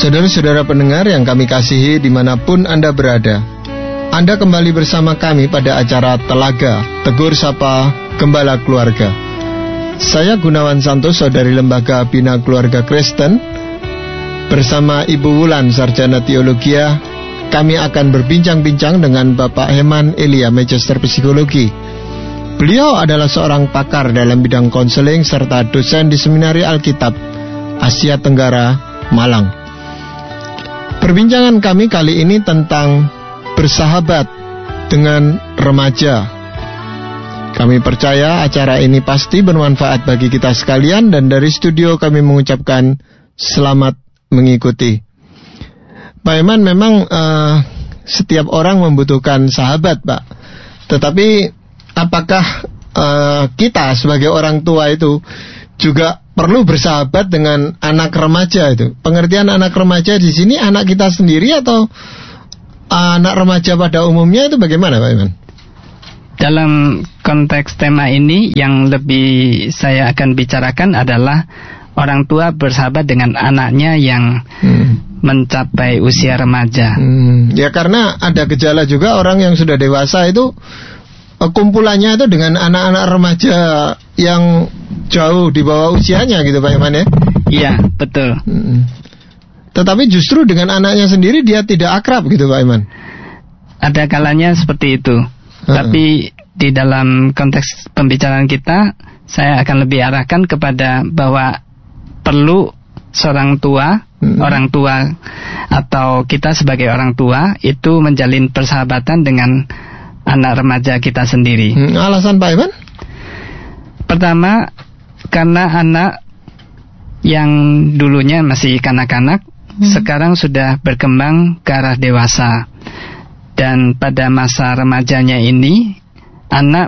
Saudara-saudara pendengar yang kami kasihi dimanapun Anda berada, Anda kembali bersama kami pada acara Telaga Tegur Sapa Gembala Keluarga. Saya Gunawan Santoso dari Lembaga Bina Keluarga Kristen. Bersama Ibu Wulan, Sarjana Teologia, kami akan berbincang-bincang dengan Bapak Heman Elia, Magister Psikologi. Beliau adalah seorang pakar dalam bidang konseling serta dosen di Seminari Alkitab Asia Tenggara, Malang. Perbincangan kami kali ini tentang bersahabat dengan remaja. Kami percaya acara ini pasti bermanfaat bagi kita sekalian, dan dari studio kami mengucapkan selamat mengikuti. Pak Eman, memang setiap orang membutuhkan sahabat, Pak. Tetapi apakah kita sebagai orang tua itu juga perlu bersahabat dengan anak remaja itu? Pengertian anak remaja di sini anak kita sendiri atau anak remaja pada umumnya, itu bagaimana, Pak Iman? Dalam konteks tema ini yang lebih saya akan bicarakan adalah orang tua bersahabat dengan anaknya yang mencapai usia remaja. Ya, karena ada gejala juga orang yang sudah dewasa itu kumpulannya itu dengan anak-anak remaja yang jauh di bawah usianya gitu, Pak Iman, ya? Iya, betul. Tetapi justru dengan anaknya sendiri dia tidak akrab gitu, Pak Iman. Ada kalanya seperti itu. Tapi di dalam konteks pembicaraan kita, saya akan lebih arahkan kepada bahwa perlu seorang tua, orang tua atau kita sebagai orang tua itu menjalin persahabatan dengan anak remaja kita sendiri. Alasan, Pak Iman? Pertama, karena anak yang dulunya masih kanak-kanak sekarang sudah berkembang ke arah dewasa. Dan pada masa remajanya ini, anak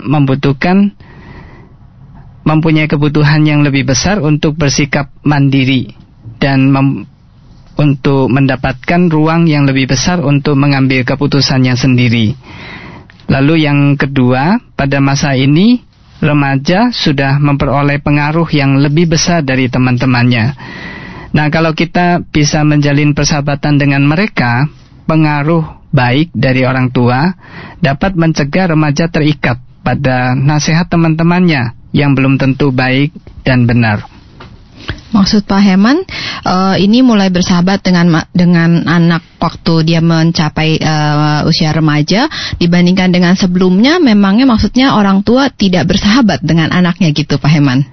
mempunyai kebutuhan yang lebih besar untuk bersikap mandiri dan untuk mendapatkan ruang yang lebih besar untuk mengambil keputusannya sendiri. Lalu yang kedua, pada masa ini remaja sudah memperoleh pengaruh yang lebih besar dari teman-temannya. Nah, kalau kita bisa menjalin persahabatan dengan mereka, pengaruh baik dari orang tua dapat mencegah remaja terikat pada nasihat teman-temannya yang belum tentu baik dan benar. Maksud Pak Heman, ini mulai bersahabat dengan anak waktu dia mencapai usia remaja dibandingkan dengan sebelumnya, memangnya maksudnya orang tua tidak bersahabat dengan anaknya gitu, Pak Heman?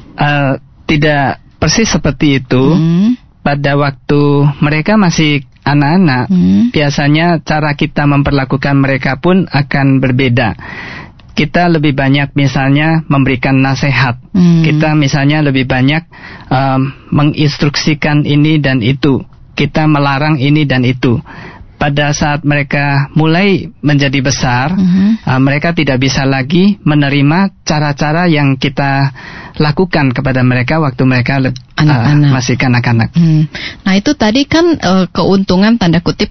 Tidak persis seperti itu. Pada waktu mereka masih anak-anak, biasanya cara kita memperlakukan mereka pun akan berbeda. Kita lebih banyak misalnya memberikan nasihat. Kita misalnya lebih banyak menginstruksikan ini dan itu. Kita melarang ini dan itu. Pada saat mereka mulai menjadi besar, mereka tidak bisa lagi menerima cara-cara yang kita lakukan kepada mereka waktu mereka masih kanak-kanak. Nah, itu tadi kan keuntungan tanda kutip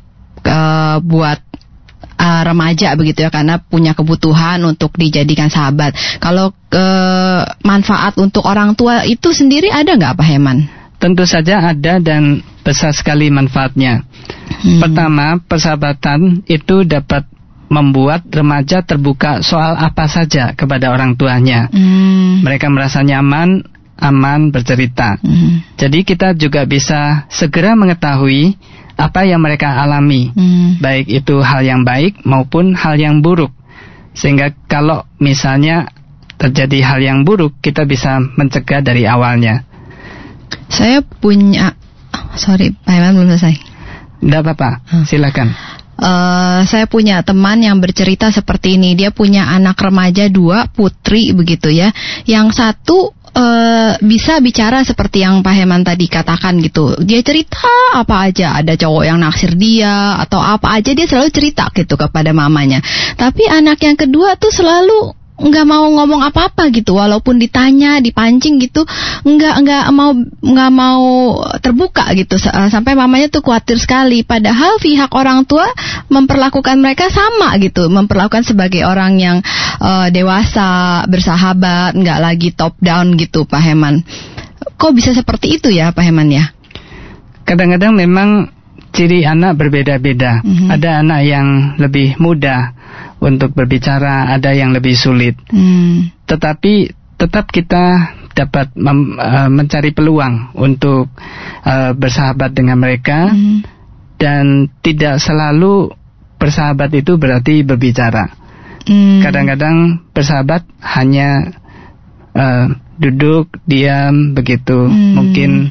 buat remaja begitu ya, karena punya kebutuhan untuk dijadikan sahabat. Kalau manfaat untuk orang tua itu sendiri ada nggak, Pak Heman? Tentu saja ada dan besar sekali manfaatnya. Pertama, persahabatan itu dapat membuat remaja terbuka soal apa saja kepada orang tuanya. Mereka merasa nyaman, aman bercerita. Jadi kita juga bisa segera mengetahui apa yang mereka alami, baik itu hal yang baik maupun hal yang buruk. Sehingga kalau misalnya terjadi hal yang buruk, kita bisa mencegah dari awalnya. Saya punya, Pak Iman belum selesai. Tidak apa-apa, silakan. Saya punya teman yang bercerita seperti ini. Dia punya anak remaja 2, putri begitu ya. Yang satu bisa bicara seperti yang Pak Heman tadi katakan gitu. Dia cerita apa aja, ada cowok yang naksir dia atau apa aja, dia selalu cerita gitu kepada mamanya. Tapi anak yang kedua tuh selalu nggak mau ngomong apa-apa gitu, walaupun ditanya, dipancing gitu, nggak mau terbuka gitu, sampai mamanya tuh khawatir sekali. Padahal pihak orang tua memperlakukan mereka sama gitu, memperlakukan sebagai orang yang dewasa, bersahabat, nggak lagi top down gitu, Pak Heman. Kok bisa seperti itu ya, Pak Heman ya? Kadang-kadang memang ciri anak berbeda-beda. Ada anak yang lebih mudah untuk berbicara, ada yang lebih sulit. Tetapi tetap kita dapat mencari peluang untuk bersahabat dengan mereka, dan tidak selalu bersahabat itu berarti berbicara. Kadang-kadang bersahabat hanya duduk diam begitu, mungkin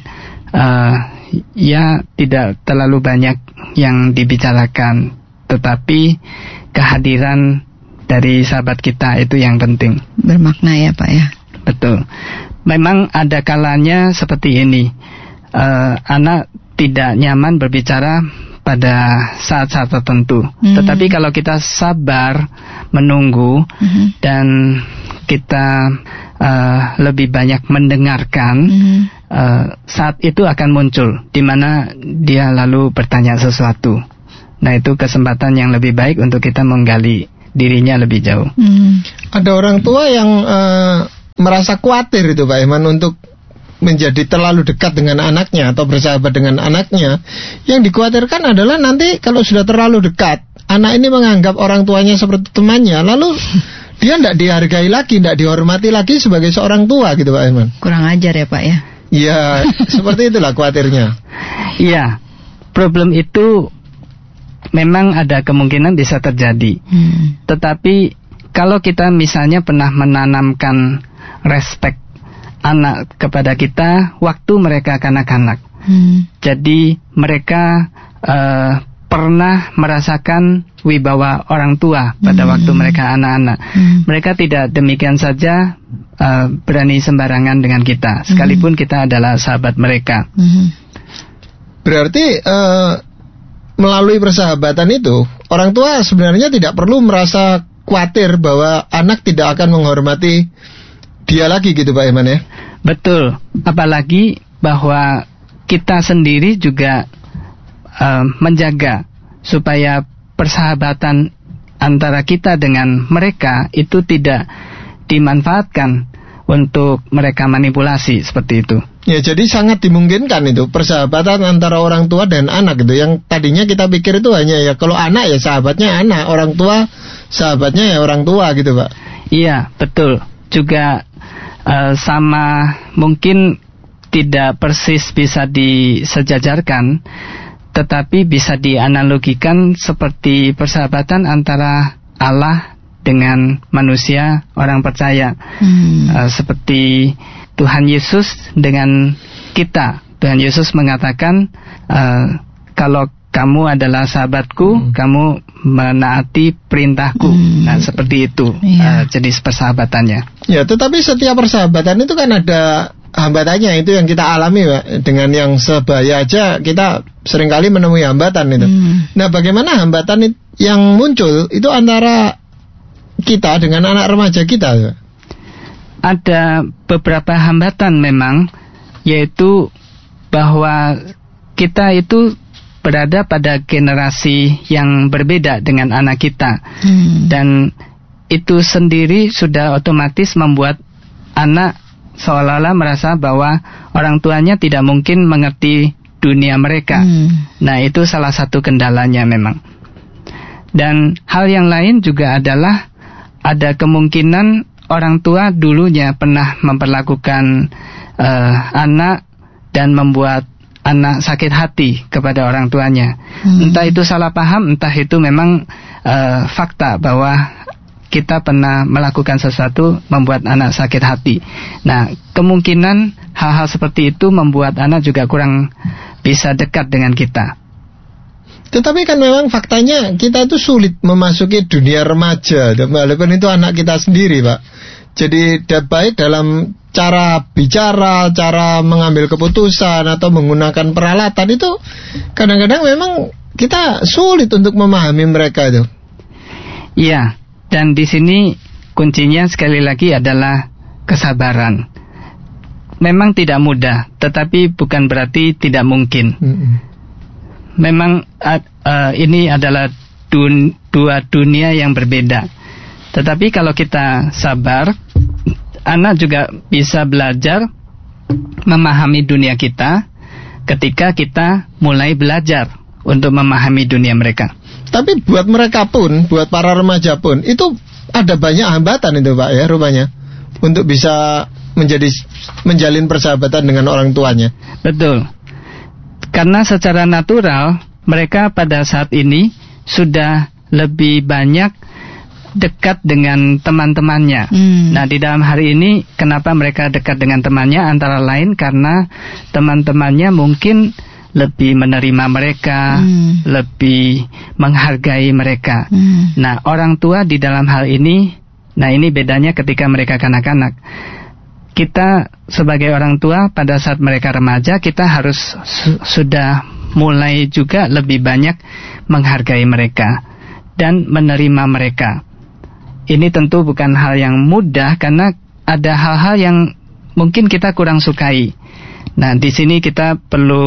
ya tidak terlalu banyak yang dibicarakan, tetapi kehadiran dari sahabat kita itu yang penting, bermakna ya Pak ya. Betul. Memang ada kalanya seperti ini, anak tidak nyaman berbicara pada saat-saat tertentu. Tetapi kalau kita sabar menunggu dan kita lebih banyak mendengarkan, saat itu akan muncul di mana dia lalu bertanya sesuatu. Nah, itu kesempatan yang lebih baik untuk kita menggali dirinya lebih jauh. Ada orang tua yang merasa khawatir itu Pak Iman untuk menjadi terlalu dekat dengan anaknya atau bersahabat dengan anaknya. Yang dikhawatirkan adalah nanti kalau sudah terlalu dekat, anak ini menganggap orang tuanya seperti temannya, lalu dia tidak dihargai lagi, tidak dihormati lagi sebagai seorang tua gitu Pak Iman. Kurang ajar ya Pak ya. Iya, seperti itulah khawatirnya. Iya, problem itu memang ada kemungkinan bisa terjadi. Tetapi kalau kita misalnya pernah menanamkan respek anak kepada kita waktu mereka kanak-kanak, jadi mereka pernah merasakan wibawa orang tua pada waktu mereka anak-anak. Mereka tidak demikian saja berani sembarangan dengan kita, sekalipun kita adalah sahabat mereka. Berarti melalui persahabatan itu, orang tua sebenarnya tidak perlu merasa khawatir bahwa anak tidak akan menghormati dia lagi gitu Pak Iman ya. Betul, apalagi bahwa kita sendiri juga menjaga supaya persahabatan antara kita dengan mereka itu tidak dimanfaatkan untuk mereka manipulasi seperti itu. Ya, jadi sangat dimungkinkan itu persahabatan antara orang tua dan anak gitu. Yang tadinya kita pikir itu hanya ya kalau anak ya sahabatnya anak, orang tua sahabatnya ya orang tua gitu Pak. Iya, betul. Juga sama mungkin tidak persis bisa disejajarkan, tetapi bisa dianalogikan seperti persahabatan antara Allah dengan manusia orang percaya. Seperti Tuhan Yesus dengan kita. Tuhan Yesus mengatakan, kalau kamu adalah sahabatku, kamu menaati perintahku. Nah, seperti itu jenis persahabatannya. Ya, tetapi setiap persahabatan itu kan ada hambatannya, itu yang kita alami Pak. Dengan yang sebaya aja kita seringkali menemui hambatan itu. Nah, bagaimana hambatan yang muncul itu antara kita dengan anak remaja kita Pak? Ada beberapa hambatan memang, yaitu bahwa kita itu berada pada generasi yang berbeda dengan anak kita, dan itu sendiri sudah otomatis membuat anak seolah-olah merasa bahwa orang tuanya tidak mungkin mengerti dunia mereka. Nah, itu salah satu kendalanya memang. Dan hal yang lain juga adalah ada kemungkinan orang tua dulunya pernah memperlakukan anak dan membuat anak sakit hati kepada orang tuanya. Entah itu salah paham, entah itu memang fakta bahwa kita pernah melakukan sesuatu membuat anak sakit hati. Nah, kemungkinan hal-hal seperti itu membuat anak juga kurang bisa dekat dengan kita. Tetapi kan memang faktanya kita itu sulit memasuki dunia remaja, walaupun itu anak kita sendiri Pak. Jadi baik dalam cara bicara, cara mengambil keputusan atau menggunakan peralatan itu kadang-kadang memang kita sulit untuk memahami mereka itu. Iya, dan di sini kuncinya sekali lagi adalah kesabaran. Memang tidak mudah, tetapi bukan berarti tidak mungkin. Memang ini adalah dua dunia yang berbeda. Tetapi kalau kita sabar, anak juga bisa belajar memahami dunia kita ketika kita mulai belajar untuk memahami dunia mereka. Tapi buat mereka pun, buat para remaja pun, itu ada banyak hambatan itu Pak ya rupanya, untuk bisa menjalin persahabatan dengan orang tuanya. Betul. Karena secara natural mereka pada saat ini sudah lebih banyak dekat dengan teman-temannya. Nah, di dalam hari ini kenapa mereka dekat dengan temannya? Antara lain karena teman-temannya mungkin lebih menerima mereka, lebih menghargai mereka. Nah, orang tua di dalam hal ini, nah ini bedanya ketika mereka kanak-kanak. Kita sebagai orang tua pada saat mereka remaja, kita harus sudah mulai juga lebih banyak menghargai mereka dan menerima mereka. Ini tentu bukan hal yang mudah karena ada hal-hal yang mungkin kita kurang sukai. Nah, di sini kita perlu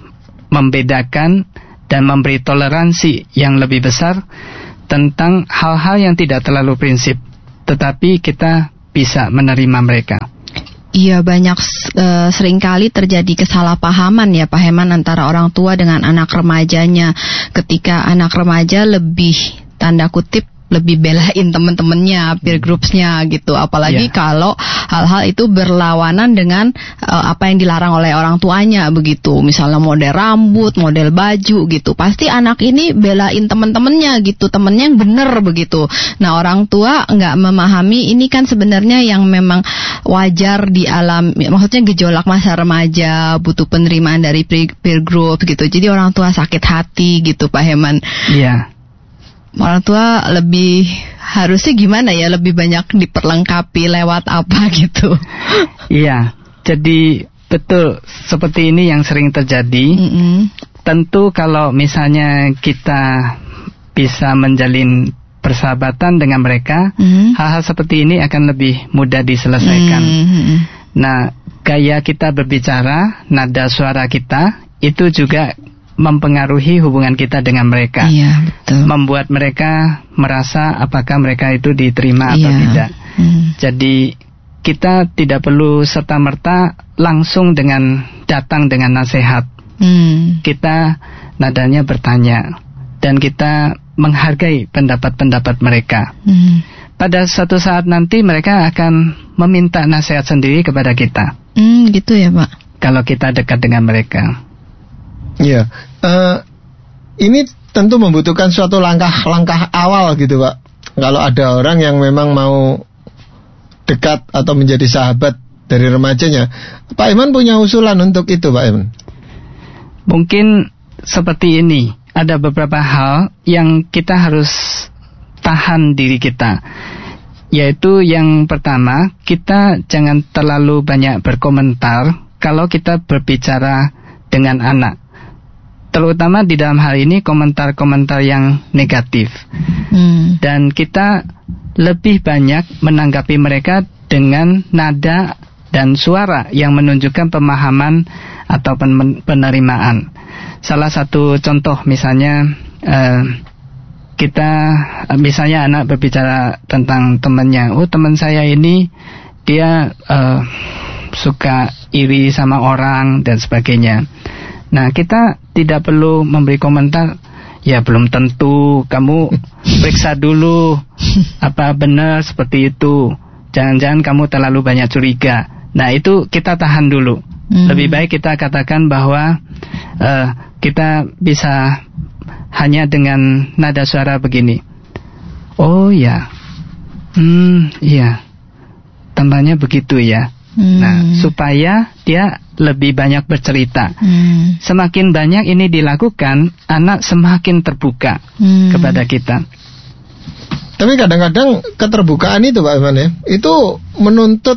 membedakan dan memberi toleransi yang lebih besar tentang hal-hal yang tidak terlalu prinsip, tetapi kita bisa menerima mereka. Iya, banyak seringkali terjadi kesalahpahaman ya Pak Heman antara orang tua dengan anak remajanya, ketika anak remaja lebih tanda kutip lebih belain teman-temannya, peer groupsnya gitu. Apalagi kalau hal-hal itu berlawanan dengan apa yang dilarang oleh orang tuanya begitu. Misalnya model rambut, model baju gitu. Pasti anak ini belain teman-temannya gitu, temennya yang bener begitu. Nah, orang tua nggak memahami ini kan sebenarnya yang memang wajar di alam, maksudnya gejolak masa remaja, butuh penerimaan dari peer group gitu. Jadi orang tua sakit hati gitu Pak Heman. Iya. Orang tua lebih harusnya gimana ya, lebih banyak diperlengkapi lewat apa gitu. Iya, jadi betul seperti ini yang sering terjadi. Tentu kalau misalnya kita bisa menjalin persahabatan dengan mereka, hal-hal seperti ini akan lebih mudah diselesaikan. Nah, gaya kita berbicara, nada suara kita itu juga mempengaruhi hubungan kita dengan mereka. Iya, betul. Membuat mereka merasa apakah mereka itu diterima atau tidak. Jadi kita tidak perlu serta-merta langsung datang dengan nasihat. Kita nadanya bertanya dan kita menghargai pendapat-pendapat mereka. Pada suatu saat nanti mereka akan meminta nasihat sendiri kepada kita. Gitu ya Pak. Kalau kita dekat dengan mereka. Iya, ini tentu membutuhkan suatu langkah-langkah awal gitu Pak. Kalau ada orang yang memang mau dekat atau menjadi sahabat dari remajanya, Pak Iman punya usulan untuk itu Pak Iman? Mungkin seperti ini, ada beberapa hal yang kita harus tahan diri kita. Yaitu yang pertama, kita jangan terlalu banyak berkomentar kalau kita berbicara dengan anak. Terutama di dalam hal ini komentar-komentar yang negatif. Dan kita lebih banyak menanggapi mereka dengan nada dan suara yang menunjukkan pemahaman atau penerimaan. Salah satu contoh misalnya misalnya anak berbicara tentang temannya. Oh, teman saya ini dia suka iri sama orang dan sebagainya. Nah, kita tidak perlu memberi komentar, ya belum tentu, kamu periksa dulu apa benar seperti itu, jangan-jangan kamu terlalu banyak curiga. Nah, itu kita tahan dulu. Lebih baik kita katakan bahwa kita bisa hanya dengan nada suara begini. Oh ya, iya, tambahnya begitu ya. Nah, supaya dia lebih banyak bercerita. Semakin banyak ini dilakukan, anak semakin terbuka kepada kita. Tapi kadang-kadang keterbukaan itu Pak Iman ya, itu menuntut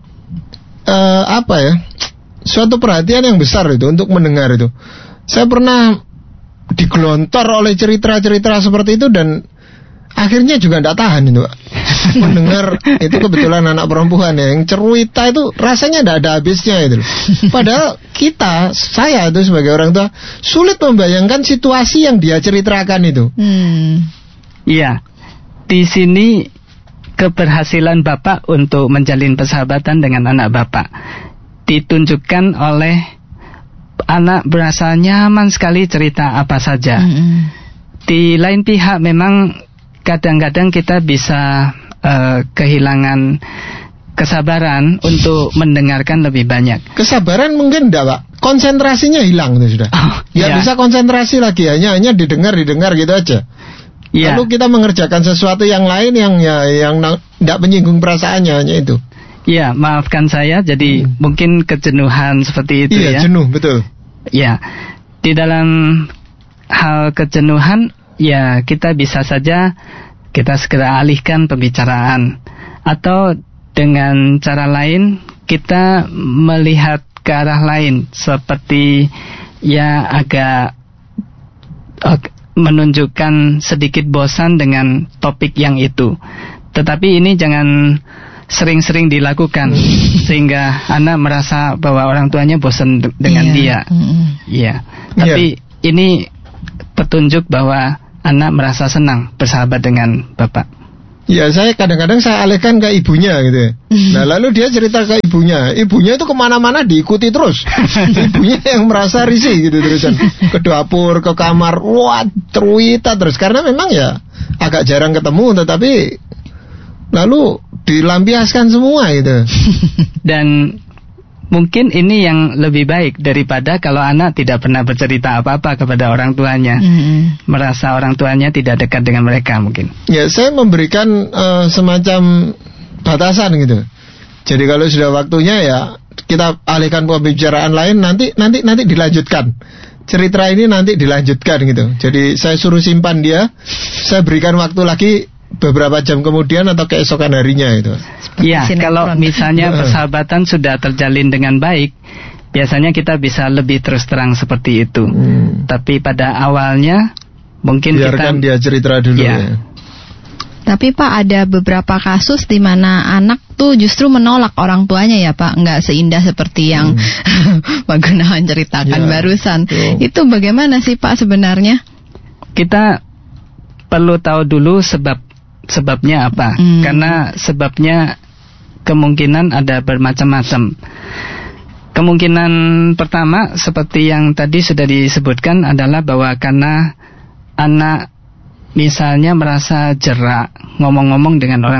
suatu perhatian yang besar itu untuk mendengar itu. Saya pernah digelontor oleh cerita-cerita seperti itu dan akhirnya juga tidak tahan itu Pak. Mendengar itu, kebetulan anak perempuan ya, yang cerita itu rasanya tidak ada habisnya itu. Padahal saya itu sebagai orang tua sulit membayangkan situasi yang dia ceritakan itu. Iya, di sini keberhasilan Bapak untuk menjalin persahabatan dengan anak Bapak ditunjukkan oleh anak berasa nyaman sekali cerita apa saja. Di lain pihak memang kadang-kadang kita bisa kehilangan kesabaran untuk mendengarkan lebih banyak. Kesabaran mungkin enggak, Pak. Konsentrasinya hilang itu sudah. Bisa konsentrasi lagi, hanya didengar gitu aja. Ya. Lalu kita mengerjakan sesuatu yang lain yang tidak menyinggung perasaannya, hanya itu. Iya, maafkan saya, jadi mungkin kejenuhan seperti itu ya. Iya, jenuh, betul. Ya, di dalam hal kejenuhan, ya kita bisa saja kita segera alihkan pembicaraan. Atau dengan cara lain, kita melihat ke arah lain, seperti ya agak menunjukkan sedikit bosan dengan topik yang itu. Tetapi ini jangan sering-sering dilakukan sehingga anak merasa bahwa orang tuanya bosan dengan dia. Iya. Tapi ini petunjuk bahwa anak merasa senang bersahabat dengan bapak. Ya, saya kadang-kadang saya alihkan ke ibunya gitu. Nah, lalu dia cerita ke ibunya. Ibunya itu kemana-mana diikuti terus. Ibunya yang merasa risih gitu terusan. Ke dapur, ke kamar, wah, cerita terus. Karena memang ya agak jarang ketemu, tetapi lalu dilampiaskan semua gitu. Dan mungkin ini yang lebih baik daripada kalau anak tidak pernah bercerita apa-apa kepada orang tuanya. Merasa orang tuanya tidak dekat dengan mereka mungkin. Ya, saya memberikan semacam batasan gitu. Jadi kalau sudah waktunya ya kita alihkan pembicaraan lain, nanti dilanjutkan. Cerita ini nanti dilanjutkan gitu. Jadi saya suruh simpan dia, saya berikan waktu lagi beberapa jam kemudian atau keesokan harinya itu. Ya, kalau misalnya persahabatan sudah terjalin dengan baik, biasanya kita bisa lebih terus terang seperti itu. Tapi pada awalnya mungkin biarkan dia cerita dulu ya. Tapi Pak, ada beberapa kasus di mana anak tuh justru menolak orang tuanya ya Pak, nggak seindah seperti yang Pak Gunawan ceritakan barusan. Itu bagaimana sih Pak sebenarnya? Kita perlu tahu dulu sebabnya apa. Karena sebabnya kemungkinan ada bermacam-macam. Kemungkinan pertama seperti yang tadi sudah disebutkan adalah bahwa karena anak misalnya merasa jerak ngomong-ngomong dengan orang